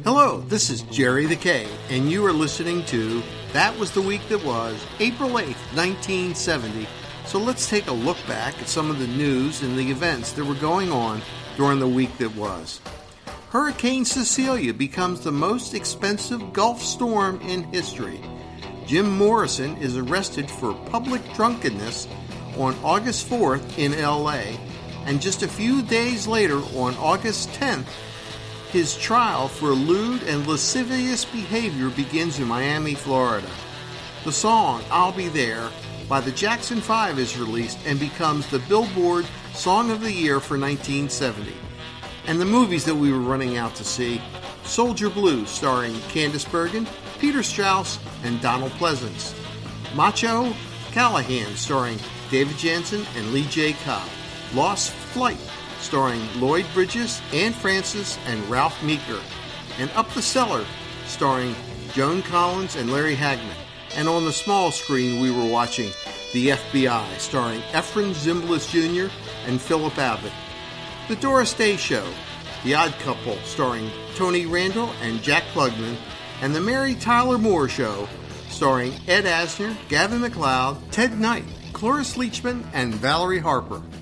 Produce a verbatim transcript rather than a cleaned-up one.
Hello, this is Jerry the K, and you are listening to That Was the Week That Was, April eighth, nineteen seventy. So let's take a look back at some of the news and the events that were going on during the week that was. Hurricane Cecilia becomes the most expensive Gulf storm in history. Jim Morrison is arrested for public drunkenness on August fourth in L A, and just a few days later, on August tenth, his trial for lewd and lascivious behavior begins in Miami, Florida. The song I'll Be There by the Jackson Five is released and becomes the Billboard Song of the Year for nineteen seventy. And the movies that we were running out to see: Soldier Blue, starring Candice Bergen, Peter Strauss, and Donald Pleasance; Macho Callahan, starring David Janssen and Lee J. Cobb; Lost Flight, starring Lloyd Bridges, Anne Francis, and Ralph Meeker; and Up the Cellar, starring Joan Collins and Larry Hagman. And on the small screen we were watching The F B I, starring Efren Zimbalist Junior and Philip Abbott; The Doris Day Show, The Odd Couple, starring Tony Randall and Jack Klugman; and The Mary Tyler Moore Show, starring Ed Asner, Gavin MacLeod, Ted Knight, Cloris Leachman, and Valerie Harper.